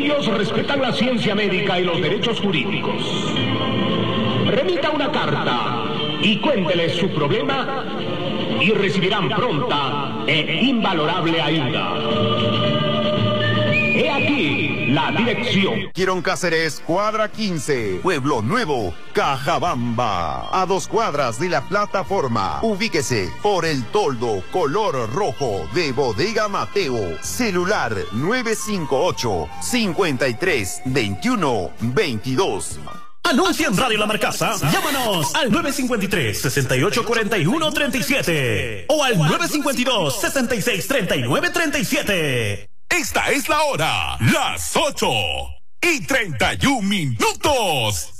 Ellos respetan la ciencia médica y los derechos jurídicos. Remita una carta y cuéntele su problema y recibirán pronta e invalorable ayuda. He aquí la dirección. Quirón Cáceres, cuadra 15, Pueblo Nuevo, Cajabamba. A 2 cuadras de la plataforma. Ubíquese por el toldo color rojo de Bodega Mateo. Celular 958-53-21-22. Anuncia en Radio La Marcaza. Llámanos al 953-6841-37 o al 952-6639-37. Esta es la hora, las 8:31.